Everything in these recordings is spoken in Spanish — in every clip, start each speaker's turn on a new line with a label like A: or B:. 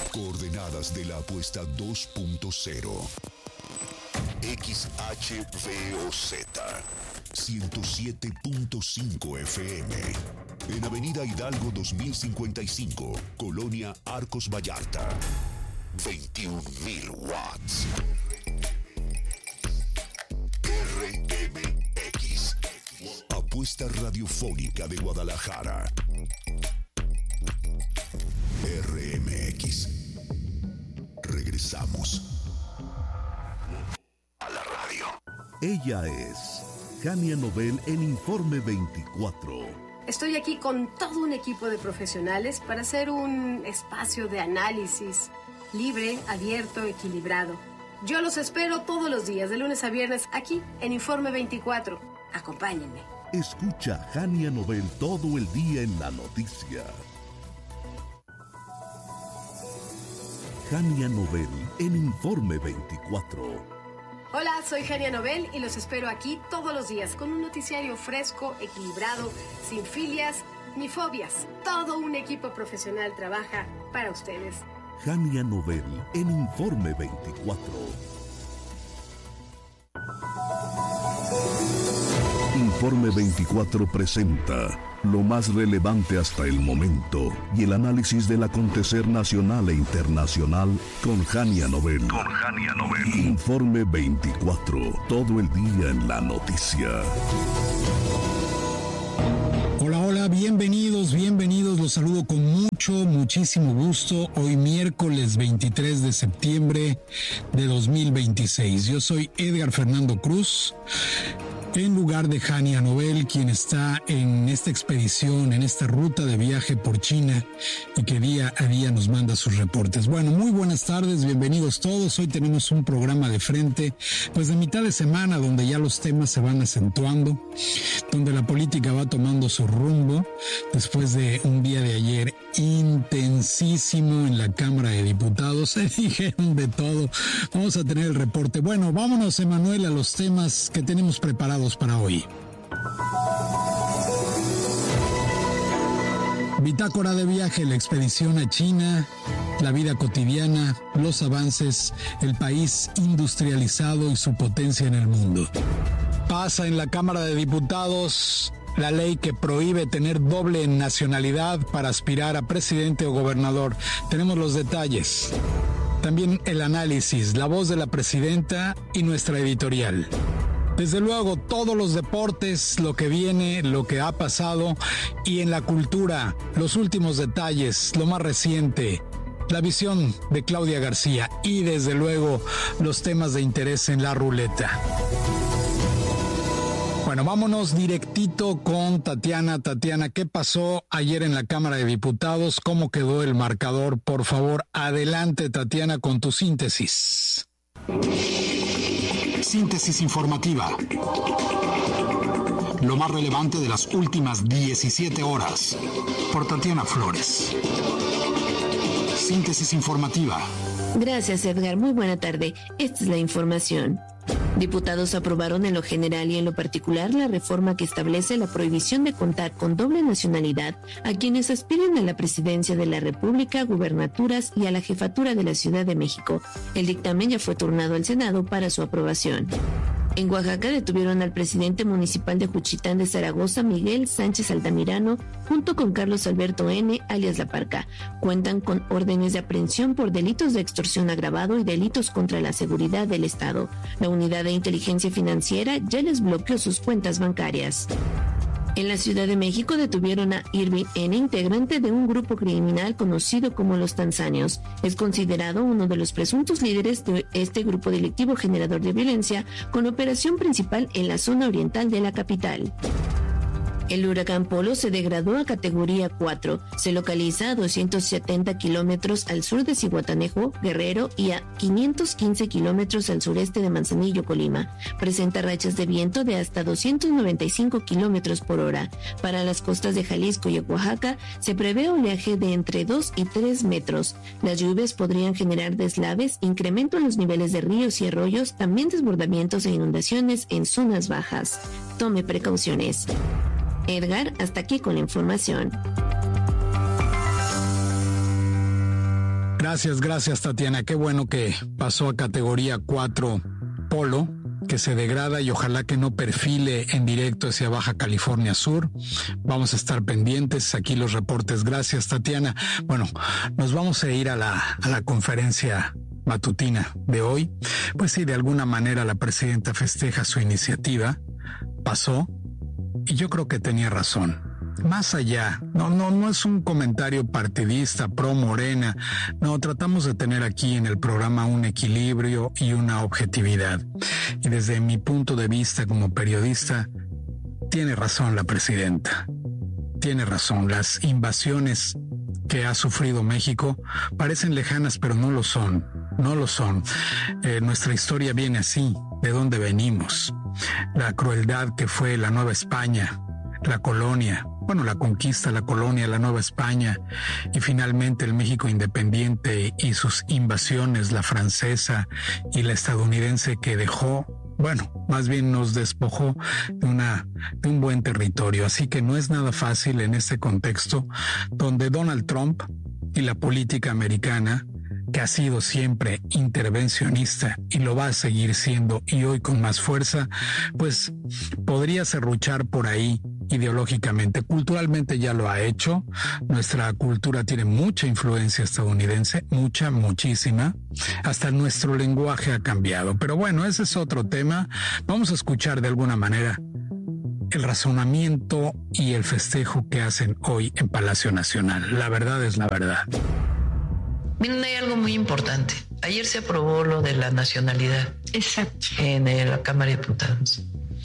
A: Coordenadas de la apuesta 2.0. XHVOZ 107.5 FM. En Avenida Hidalgo 2055, Colonia Arcos Vallarta. 21.000 watts. RMX. Apuesta radiofónica de Guadalajara. RMX. Regresamos a la radio.
B: Ella es Jania Nobel en Informe 24.
C: Estoy aquí con todo un equipo de profesionales para hacer un espacio de análisis libre, abierto, equilibrado. Yo los espero todos los días, de lunes a viernes, aquí en Informe 24. Acompáñenme.
B: Escucha Jania Nobel todo el día en la noticia. Jania Nobel en Informe 24.
C: Hola, soy Jania Nobel y los espero aquí todos los días con un noticiario fresco, equilibrado, sin filias ni fobias. Todo un equipo profesional trabaja para ustedes.
B: Jania Nobel en Informe 24. Informe 24 presenta lo más relevante hasta el momento y el análisis del acontecer nacional e internacional con Jania Nobel. Informe 24, todo el día en la noticia.
D: Hola, bienvenidos, los saludo con muchísimo gusto. Hoy miércoles 23 de septiembre de 2026. Yo soy Edgar Fernando Cruz, en lugar de Jania Nobel, quien está en esta expedición, en esta ruta de viaje por China y que día a día nos manda sus reportes. Bueno, muy buenas tardes, bienvenidos todos. Hoy tenemos un programa de frente, pues de mitad de semana, donde ya los temas se van acentuando, donde la política va tomando su rumbo, después de un día de ayer intensísimo en la Cámara de Diputados. Se dijeron de todo. Vamos a tener el reporte. Bueno, vámonos, Emanuel, a los temas que tenemos preparados para hoy. Bitácora de viaje, la expedición a China, la vida cotidiana, los avances, el país industrializado y su potencia en el mundo. Pasa en la Cámara de Diputados la ley que prohíbe tener doble nacionalidad para aspirar a presidente o gobernador. Tenemos los detalles. También el análisis, la voz de la presidenta y nuestra editorial. Desde luego, todos los deportes, lo que viene, lo que ha pasado, y en la cultura, los últimos detalles, lo más reciente, la visión de Claudia García y desde luego los temas de interés en la ruleta. Bueno, vámonos directito con Tatiana. Tatiana, ¿qué pasó ayer en la Cámara de Diputados? ¿Cómo quedó el marcador? Por favor, adelante, Tatiana, con tu síntesis.
E: Síntesis informativa. Lo más relevante de las últimas 17 horas. Por Tatiana Flores. Síntesis informativa.
F: Gracias, Edgar. Muy buena tarde. Esta es la información. Diputados aprobaron en lo general y en lo particular la reforma que establece la prohibición de contar con doble nacionalidad a quienes aspiren a la presidencia de la República, gubernaturas y a la jefatura de la Ciudad de México. El dictamen ya fue turnado al Senado para su aprobación. En Oaxaca detuvieron al presidente municipal de Juchitán de Zaragoza, Miguel Sánchez Altamirano, junto con Carlos Alberto N., alias La Parca. Cuentan con órdenes de aprehensión por delitos de extorsión agravado y delitos contra la seguridad del Estado. La Unidad de Inteligencia Financiera ya les bloqueó sus cuentas bancarias. En la Ciudad de México detuvieron a Irving N., integrante de un grupo criminal conocido como Los Tanzanios. Es considerado uno de los presuntos líderes de este grupo delictivo generador de violencia, con operación principal en la zona oriental de la capital. El huracán Polo se degradó a categoría 4. Se localiza a 270 kilómetros al sur de Zihuatanejo, Guerrero, y a 515 kilómetros al sureste de Manzanillo, Colima. Presenta rachas de viento de hasta 295 kilómetros por hora. Para las costas de Jalisco y Oaxaca se prevé oleaje de entre 2 y 3 metros. Las lluvias podrían generar deslaves, incremento en los niveles de ríos y arroyos, también desbordamientos e inundaciones en zonas bajas. Tome precauciones. Edgar, hasta aquí con la información.
D: Gracias, Tatiana. Qué bueno que pasó a categoría 4 Polo, que se degrada y ojalá que no perfile en directo hacia Baja California Sur. Vamos a estar pendientes. Aquí los reportes. Gracias, Tatiana. Bueno, nos vamos a ir a la conferencia matutina de hoy. Pues sí, de alguna manera la presidenta festeja su iniciativa. Pasó y yo creo que tenía razón. Más allá, no es un comentario partidista, pro Morena. No, tratamos de tener aquí en el programa un equilibrio y una objetividad. Y desde mi punto de vista como periodista, tiene razón la presidenta. Tiene razón. Las invasiones que ha sufrido México parecen lejanas, pero no lo son. No lo son. Nuestra historia viene así, de dónde venimos. La crueldad que fue la Nueva España, la colonia, la conquista, la colonia, la Nueva España y finalmente el México independiente y sus invasiones, la francesa y la estadounidense que dejó, más bien nos despojó de un buen territorio. Así que no es nada fácil en este contexto donde Donald Trump y la política americana, que ha sido siempre intervencionista y lo va a seguir siendo y hoy con más fuerza, pues podría serruchar por ahí ideológicamente. Culturalmente ya lo ha hecho. Nuestra cultura tiene mucha influencia estadounidense, muchísima. Hasta nuestro lenguaje ha cambiado. Pero bueno, ese es otro tema. Vamos a escuchar de alguna manera el razonamiento y el festejo que hacen hoy en Palacio Nacional. La verdad es la verdad.
G: Miren, hay algo muy importante. Ayer se aprobó lo de la nacionalidad.
F: Exacto.
G: En la Cámara de Diputados.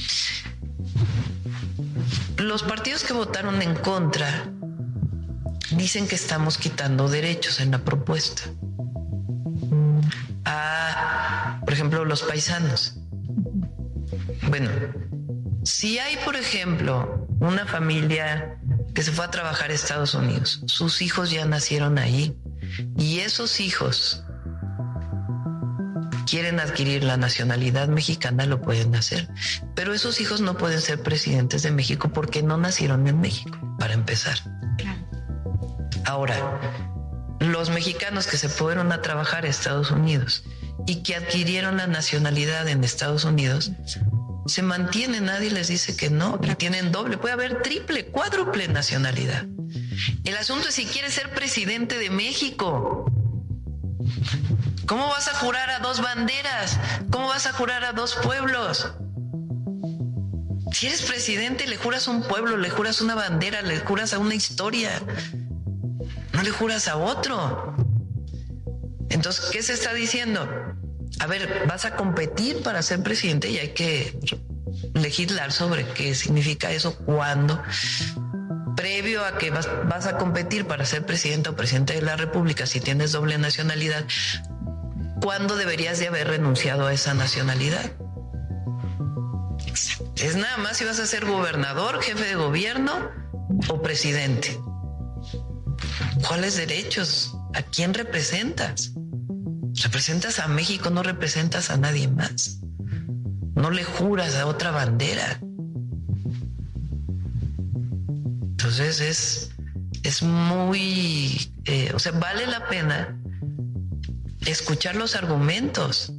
G: Los partidos que votaron en contra dicen que estamos quitando derechos en la propuesta. Por ejemplo, los paisanos. Bueno, si hay, por ejemplo, una familia que se fue a trabajar a Estados Unidos, sus hijos ya nacieron ahí, y esos hijos quieren adquirir la nacionalidad mexicana, lo pueden hacer. Pero esos hijos no pueden ser presidentes de México porque no nacieron en México, para empezar. Ahora, los mexicanos que se fueron a trabajar a Estados Unidos y que adquirieron la nacionalidad en Estados Unidos, se mantienen, nadie les dice que no, y tienen doble, puede haber triple, cuádruple nacionalidad. El asunto es si quieres ser presidente de México. ¿Cómo vas a jurar a dos banderas? ¿Cómo vas a jurar a dos pueblos? Si eres presidente, le juras a un pueblo, le juras una bandera, le juras a una historia. No le juras a otro. Entonces, ¿qué se está diciendo? A ver, vas a competir para ser presidente y hay que legislar sobre qué significa eso, cuándo. Previo a que vas a competir para ser presidente o presidente de la República, si tienes doble nacionalidad, ¿cuándo deberías de haber renunciado a esa nacionalidad? Es nada más si vas a ser gobernador, jefe de gobierno o presidente. ¿Cuáles derechos? ¿A quién representas? Representas a México, no representas a nadie más. No le juras a otra bandera. Entonces es muy... vale la pena escuchar los argumentos.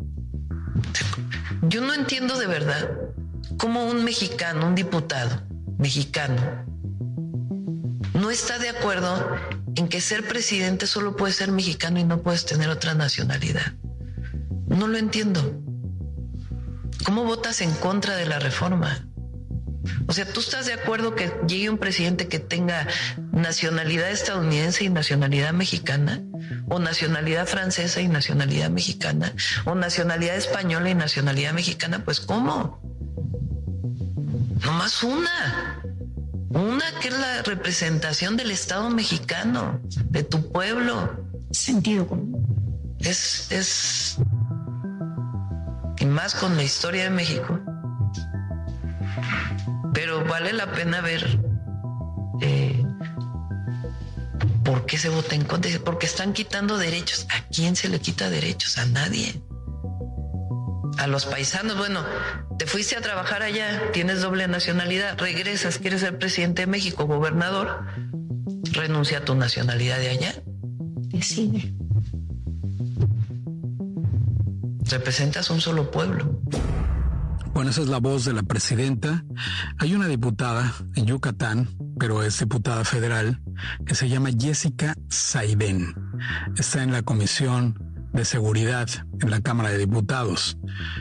G: Yo no entiendo de verdad cómo un mexicano, un diputado mexicano, no está de acuerdo en que ser presidente solo puedes ser mexicano y no puedes tener otra nacionalidad. No lo entiendo. ¿Cómo votas en contra de la reforma? O sea, ¿tú estás de acuerdo que llegue un presidente que tenga nacionalidad estadounidense y nacionalidad mexicana? ¿O nacionalidad francesa y nacionalidad mexicana? ¿O nacionalidad española y nacionalidad mexicana? Pues ¿cómo? Nomás una. Una que es la representación del Estado mexicano, de tu pueblo.
F: Sentido común.
G: Y más con la historia de México. Pero vale la pena ver por qué se vota en contra. Porque están quitando derechos. ¿A quién se le quita derechos? A nadie. A los paisanos, bueno, te fuiste a trabajar allá, tienes doble nacionalidad, regresas, quieres ser presidente de México, gobernador, renuncia a tu nacionalidad de allá.
H: decide.
G: Representas un solo pueblo.
D: Bueno, esa es la voz de la presidenta. Hay una diputada en Yucatán, pero es diputada federal, que se llama Jessica Saidén. Está en la Comisión de Seguridad en la Cámara de Diputados.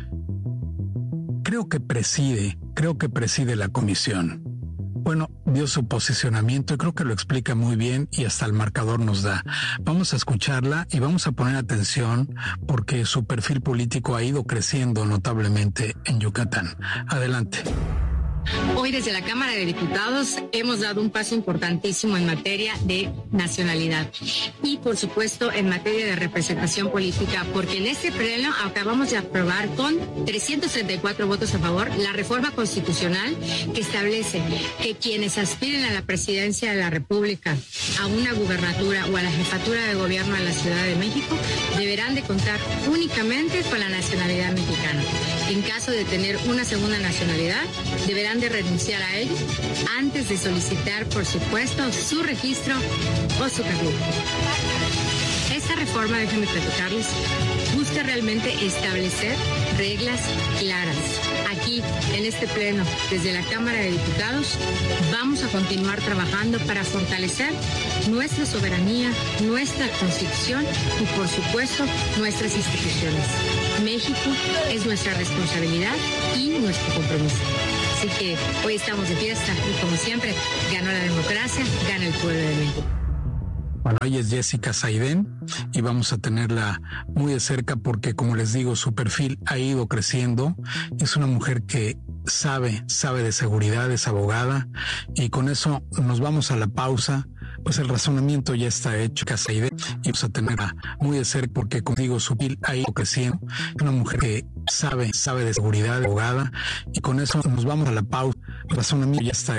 D: Creo que preside la comisión. Bueno, dio su posicionamiento y creo que lo explica muy bien y hasta el marcador nos da. Vamos a escucharla y vamos a poner atención porque su perfil político ha ido creciendo notablemente en Yucatán. Adelante.
H: Hoy desde la Cámara de Diputados hemos dado un paso importantísimo en materia de nacionalidad y por supuesto en materia de representación política, porque en este pleno acabamos de aprobar con 334 votos a favor la reforma constitucional que establece que quienes aspiren a la presidencia de la República, a una gubernatura o a la jefatura de gobierno de la Ciudad de México deberán de contar únicamente con la nacionalidad mexicana. En caso de tener una segunda nacionalidad, deberán de renunciar a ello antes de solicitar, por supuesto, su registro o su cargo. Esta reforma, déjenme platicarles, busca realmente establecer reglas claras. Aquí, en este pleno, desde la Cámara de Diputados, vamos a continuar trabajando para fortalecer nuestra soberanía, nuestra Constitución y, por supuesto, nuestras instituciones. México es nuestra responsabilidad y nuestro compromiso. Así que hoy estamos de fiesta y, como siempre, ganó la democracia, gana el pueblo de México.
D: Bueno, ella es Jessica Saidén y vamos a tenerla muy de cerca porque, como les digo, su perfil ha ido creciendo. Es una mujer que sabe de seguridad, es abogada, y con eso nos vamos a la pausa. Pues el razonamiento ya está hecho, Saidén, y vamos a tenerla muy de cerca porque, como digo, su perfil ha ido creciendo. Es una mujer que sabe de seguridad, abogada, y con eso nos vamos a la pausa. El razonamiento ya está hecho.